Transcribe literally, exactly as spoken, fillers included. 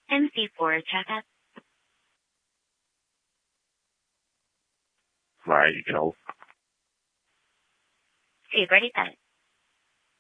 M C four checkup. Right, you know. Sí, ready that.